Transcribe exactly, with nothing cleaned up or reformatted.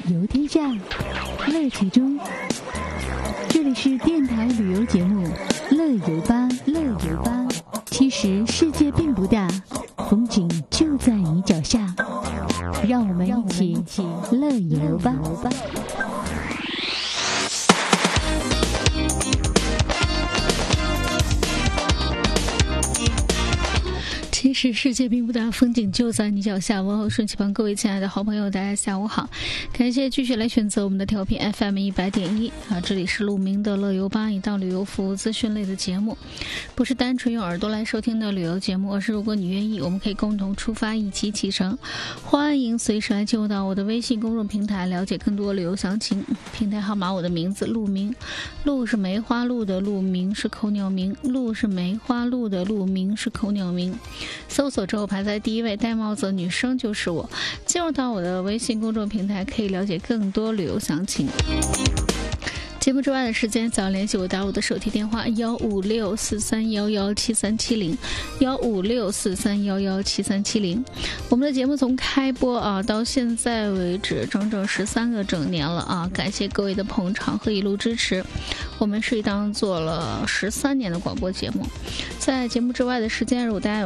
游天下，乐其中。这里是电台旅游节目《乐游吧乐游吧》。其实世界并不大，风景就在你脚下。让我们一起乐游吧。其实世界并不大，风景就在你脚下。问候顺其旁各位亲爱的好朋友，大家下午好，感谢继续来选择我们的调频 F M 一百点一啊，这里是鹿鸣的乐游吧，一档旅游服务资讯类的节目，不是单纯用耳朵来收听的旅游节目，而是如果你愿意，我们可以共同出发，一起启程。欢迎随时来进入到我的微信公众平台，了解更多旅游详情。平台号码我的名字鹿鸣，鹿是梅花鹿的鹿，鸣是口鸟鸣，鹿是梅花鹿的鹿，鸣是口鸟鸣。搜索之后排在第一位，戴帽子女生就是我。进入到我的微信公众平台，可以了解更多旅游详情。节目之外的时间，早联系我打我的手提电话幺五六四三幺幺七三七零幺五六四三幺幺七三七零。我们的节目从开播啊到现在为止，整整十三个整年了啊！感谢各位的捧场和一路支持。我们是一档做了十三年的广播节目，在节目之外的时间，如果大家有